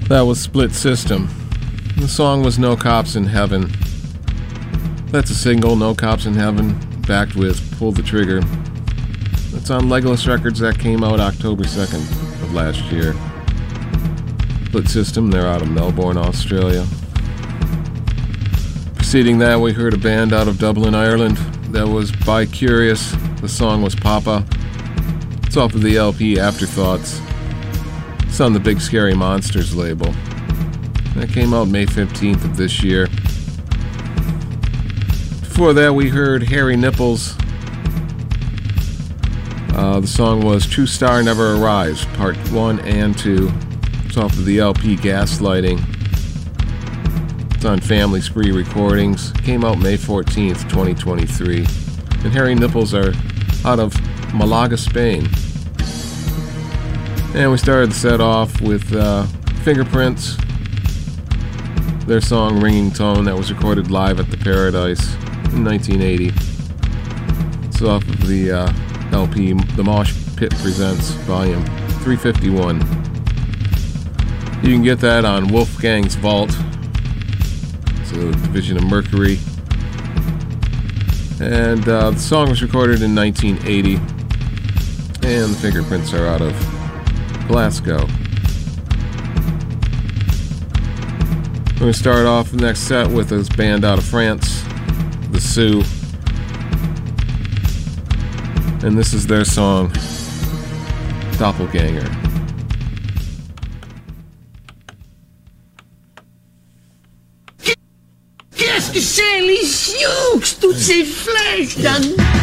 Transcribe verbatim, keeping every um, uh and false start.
That was Split System. The song was No Cops in Heaven. That's a single, No Cops in Heaven, backed with Pull the Trigger. It's on Legolas Records. That came out October second of last year. Split System, they're out of Melbourne, Australia. Preceding that, we heard a band out of Dublin, Ireland. That was By Curious. The song was Papa. It's off of the L P Afterthoughts. It's on the Big Scary Monsters label. That came out May fifteenth of this year. Before that, we heard Harry Nipples. Uh, the song was True Star Never Arrives, Part one and two. It's off of the L P Gaslighting. It's on Family Spree Recordings. Came out May fourteenth, twenty twenty-three. And Harry Nipples are out of Malaga, Spain. And we started the set off with uh, Fingerprints. Their song Ringing Tone, that was recorded live at the Paradise in nineteen eighty. It's off of the uh, L P The Mosh Pit Presents Volume three fifty-one. You can get that on Wolfgang's Vault. It's a division of Mercury. And uh, the song was recorded in nineteen eighty. And the Fingerprints are out of Glasgow. We're going to start off the next set with this band out of France, The Sioux. And this is their song, Doppelganger. Qu'est-ce que c'est les sioux, toutes ces flèches d'un...